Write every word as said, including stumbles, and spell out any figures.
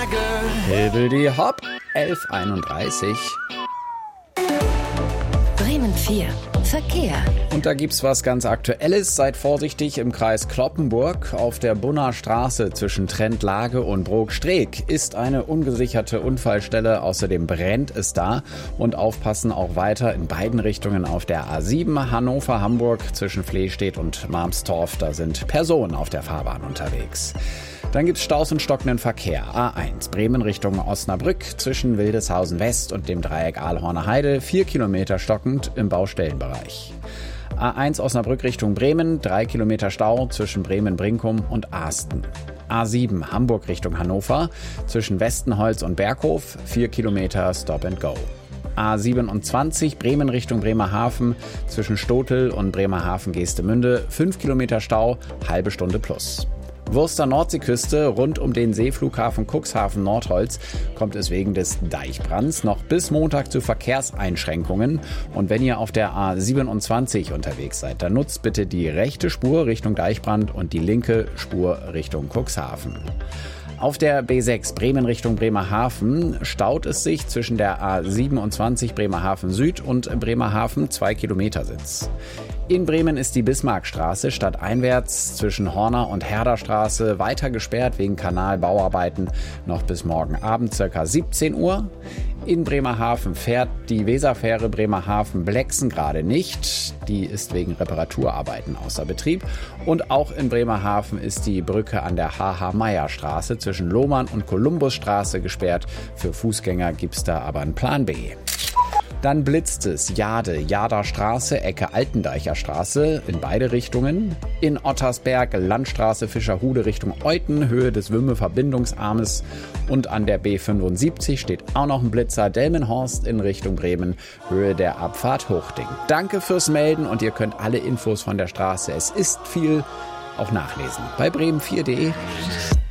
Hibbidi hopp, elf Uhr einunddreißig. Bremen vier. Verkehr. Und da gibt's was ganz Aktuelles. Seid vorsichtig im Kreis Cloppenburg. Auf der Bunner Straße zwischen Trendlage und Brok-Streeck ist eine ungesicherte Unfallstelle. Außerdem brennt es da. Und aufpassen auch weiter in beiden Richtungen auf der A sieben Hannover-Hamburg zwischen Flehstedt und Marmstorf. Da sind Personen auf der Fahrbahn unterwegs. Dann gibt's Staus und stockenden Verkehr. A eins Bremen Richtung Osnabrück zwischen Wildeshausen West und dem Dreieck Aalhorner Heide. Vier Kilometer stockend im Baustellenbereich. A eins Osnabrück Richtung Bremen. Drei Kilometer Stau zwischen Bremen-Brinkum und Aasten. A sieben Hamburg Richtung Hannover zwischen Westenholz und Berghof. Vier Kilometer Stop and Go. A siebenundzwanzig Bremen Richtung Bremerhaven zwischen Stotel und Bremerhaven-Geestemünde. Fünf Kilometer Stau, halbe Stunde plus. Wurster Nordseeküste rund um den Seeflughafen Cuxhaven-Nordholz kommt es wegen des Deichbrands noch bis Montag zu Verkehrseinschränkungen. Und wenn ihr auf der A siebenundzwanzig unterwegs seid, dann nutzt bitte die rechte Spur Richtung Deichbrand und die linke Spur Richtung Cuxhaven. Auf der B sechs Bremen Richtung Bremerhaven staut es sich zwischen der A siebenundzwanzig Bremerhaven Süd und Bremerhaven, zwei Kilometer Sitz. In Bremen ist die Bismarckstraße stadteinwärts zwischen Horner und Herderstraße weiter gesperrt wegen Kanalbauarbeiten noch bis morgen Abend ca. siebzehn Uhr. In Bremerhaven fährt die Weserfähre Bremerhaven-Blexen gerade nicht. Die ist wegen Reparaturarbeiten außer Betrieb. Und auch in Bremerhaven ist die Brücke an der H H-Meyer-Straße zwischen Lohmann und Kolumbusstraße gesperrt. Für Fußgänger gibt's da aber einen Plan B. Dann blitzt es Jade, Jader Straße, Ecke Altendeicher Straße in beide Richtungen. In Ottersberg, Landstraße Fischerhude Richtung Euten, Höhe des Wümme-Verbindungsarmes. Und an der B fünfundsiebzig steht auch noch ein Blitzer, Delmenhorst in Richtung Bremen, Höhe der Abfahrt Hochding. Danke fürs Melden und ihr könnt alle Infos von der Straße, es ist viel, auch nachlesen bei bremen vier punkt de.